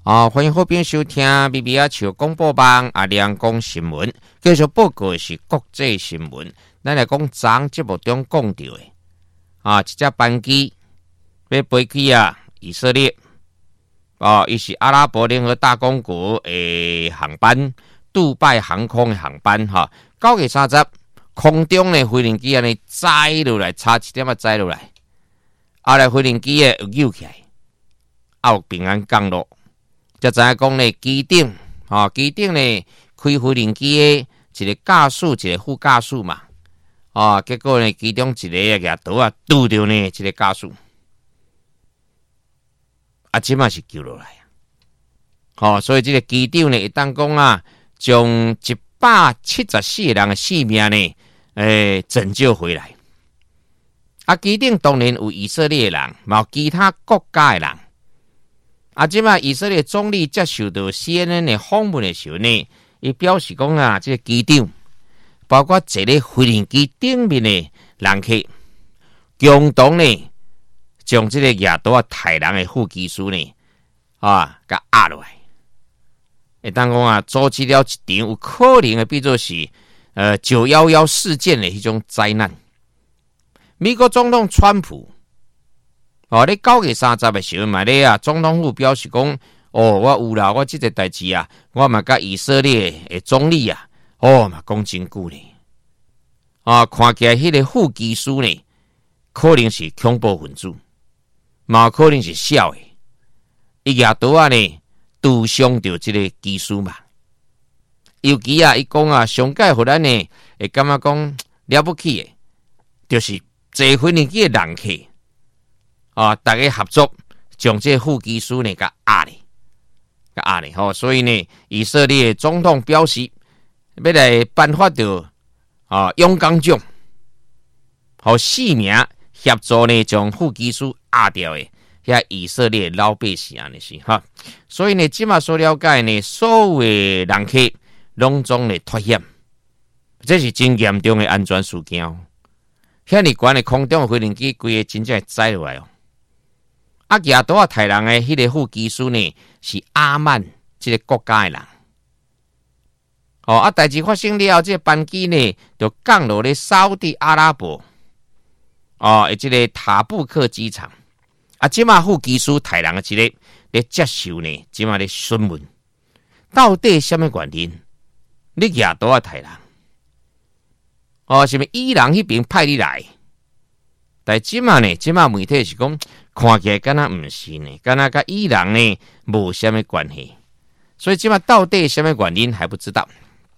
欢迎好朋友收听 BBR 球广播网亮光新闻。继续报告的是国际新闻。咱来讲昨节目中讲到的一只班机要飞去以色列伊是阿拉伯联合大公国的航班，杜拜航空的航班9月30空中的飞行机载落来，差一点载落来，来飞行机有救起来，有平安降落。才知影讲呢，机顶呢开飞行机的一个驾驶，一个副驾驶嘛，结果呢，其中一个举刀拄着呢，这个驾驶，即嘛是救落来，所以这个机长呢，当讲将174个人的性命呢，拯救回来。机长当然有以色列人，嘛有其他国家的人。即嘛以色列总理接受到 CNN 的访问的时候呢，伊表示讲这个机长包括坐咧飞行机顶面的人客，共同呢将这个举刀杀人的副机师呢，甲压落来。会当讲组织了一场有可能的变作是911事件的迄种灾难。美国总统川普。咧9月30的时候嘛咧总统府表示讲，我有啦，我这个代志我嘛甲以色列的总理嘛讲真久呢。看起来迄个副机师呢，可能是恐怖分子，嘛可能是小的，伊举刀呢拄伤到这个机师嘛。尤其伊讲上届互咱呢会感觉讲了不起的，就是坐飞行机的人客。大家合作将这副机师呢甲压咧，所以呢，以色列总统表示要来颁发到勇敢奖，4名协助呢将副机师压掉的遐以色列老百姓安尼是所以呢，即马所了解呢，所有的人客拢总咧脱险，这是真严重的安全事件遐尼悬的空中飞行机，规个真正载落来举刀杀人的迄个副机师呢，是阿曼这个国家的人。代志发生了后，这个班机呢就降落咧沙特阿拉伯这个塔布克机场。即马副机师杀人的这个咧接受呢，即马咧询问，到底什么原因？你举刀杀人？是咪伊朗迄边派你来？但即马媒体是讲，看起来敢若毋是呢，敢若甲伊朗呢无什么关系，所以即马到底什么原因还不知道，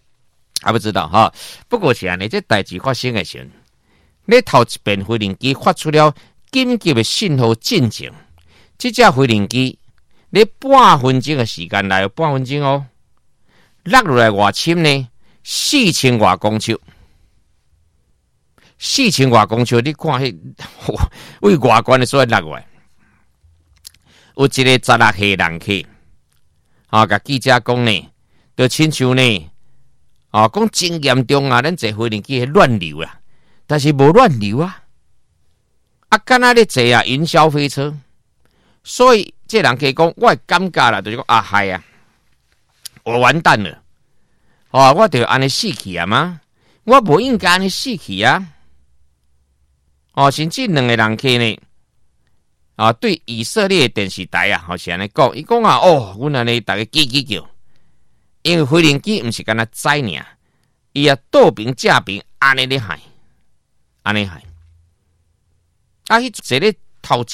不过是安尼，这代志发生的时候，咧头一遍飞行机发出了紧急的信号进程，这架飞行机咧半分钟的时间内有半分钟落落来外深呢，4000多公尺。4000多公尺，你看迄为外观的所在落来，有一个16岁人客，甲记者讲呢，就亲像呢，讲真严重咱坐飞行机乱流但是无乱流敢若咧坐云霄飞车，所以这人客讲，我感觉啦，就是讲害我完蛋了，我就安尼死去吗？我无应该安尼死去甚至两个人客呢，对以色列电视台是安尼讲，伊讲阮安尼大家叽叫，因为飞行机毋是干那载尔，伊倒兵架兵安尼咧害，迄坐咧头